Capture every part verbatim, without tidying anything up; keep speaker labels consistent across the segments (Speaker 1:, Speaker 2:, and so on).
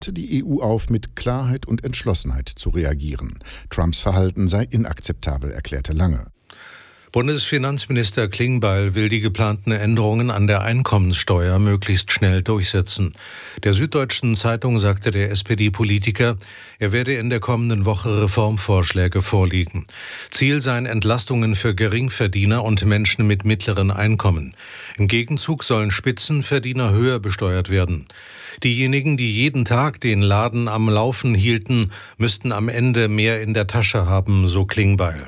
Speaker 1: die E U auf, mit Klarheit und Entschlossenheit zu reagieren. Trumps Verhalten sei inakzeptabel, erklärte Lange.
Speaker 2: Bundesfinanzminister Klingbeil will die geplanten Änderungen an der Einkommenssteuer möglichst schnell durchsetzen. Der Süddeutschen Zeitung sagte der S P D-Politiker, er werde in der kommenden Woche Reformvorschläge vorlegen. Ziel seien Entlastungen für Geringverdiener und Menschen mit mittleren Einkommen. Im Gegenzug sollen Spitzenverdiener höher besteuert werden. Diejenigen, die jeden Tag den Laden am Laufen hielten, müssten am Ende mehr in der Tasche haben, so Klingbeil.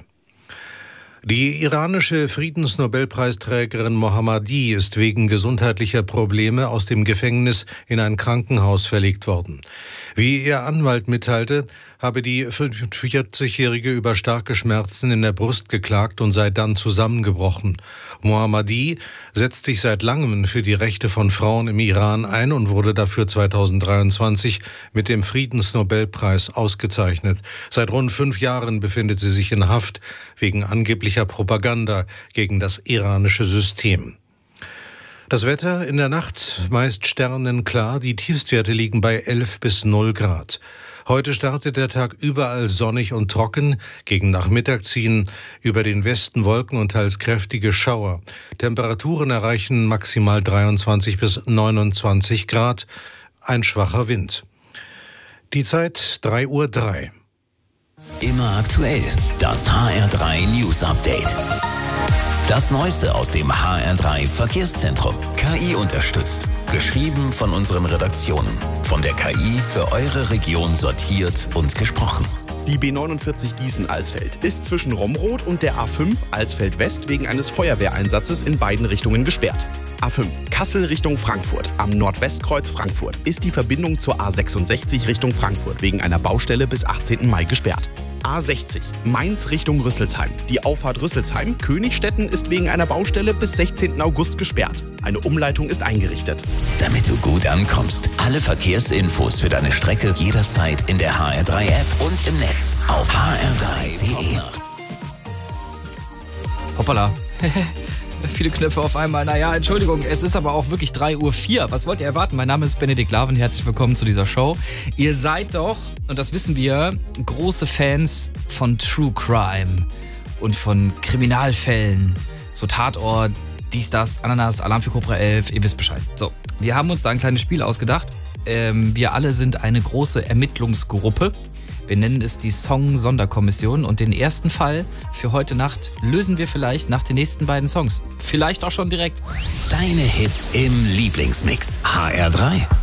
Speaker 2: Die iranische Friedensnobelpreisträgerin Mohammadi ist wegen gesundheitlicher Probleme aus dem Gefängnis in ein Krankenhaus verlegt worden. Wie ihr Anwalt mitteilte, habe die fünfundvierzigjährige über starke Schmerzen in der Brust geklagt und sei dann zusammengebrochen. Mohammadi setzt sich seit langem für die Rechte von Frauen im Iran ein und wurde dafür zweitausenddreiundzwanzig mit dem Friedensnobelpreis ausgezeichnet. Seit rund fünf Jahren befindet sie sich in Haft wegen angeblicher Propaganda gegen das iranische System. Das Wetter in der Nacht meist sternenklar, die Tiefstwerte liegen bei elf bis null Grad. Heute startet der Tag überall sonnig und trocken, gegen Nachmittag ziehen über den Westen Wolken und teils kräftige Schauer. Temperaturen erreichen maximal dreiundzwanzig bis neunundzwanzig Grad, ein schwacher Wind. Die Zeit drei Uhr drei.
Speaker 3: Immer aktuell, das H R drei News Update. Das Neueste aus dem H R drei Verkehrszentrum. K I unterstützt. Geschrieben von unseren Redaktionen. Von der K I für eure Region sortiert und gesprochen.
Speaker 4: Die B neunundvierzig Gießen-Alsfeld ist zwischen Romrod und der A fünf Alsfeld West wegen eines Feuerwehreinsatzes in beiden Richtungen gesperrt. A fünf Kassel Richtung Frankfurt. Am Nordwestkreuz Frankfurt ist die Verbindung zur A sechsundsechzig Richtung Frankfurt wegen einer Baustelle bis achtzehnten Mai gesperrt. A sechzig Mainz Richtung Rüsselsheim. Die Auffahrt Rüsselsheim Königstetten ist wegen einer Baustelle bis sechzehnten August gesperrt. Eine Umleitung ist eingerichtet.
Speaker 3: Damit du gut ankommst, alle Verkehrsinfos für deine Strecke jederzeit in der H R drei App und im Netz auf h r drei punkt d e.
Speaker 5: Hoppala. Viele Knöpfe auf einmal. Naja, Entschuldigung, es ist aber auch wirklich drei Uhr vier. Was wollt ihr erwarten? Mein Name ist Benedikt Laven. Herzlich willkommen zu dieser Show. Ihr seid doch, und das wissen wir, große Fans von True Crime und von Kriminalfällen. So Tatort, dies, das, Ananas, Alarm für Cobra elf. Ihr wisst Bescheid. So, wir haben uns da ein kleines Spiel ausgedacht. Ähm, wir alle sind eine große Ermittlungsgruppe. Wir nennen es die Song-Sonderkommission und den ersten Fall für heute Nacht lösen wir vielleicht nach den nächsten beiden Songs. Vielleicht auch schon direkt.
Speaker 3: Deine Hits im Lieblingsmix. H R drei.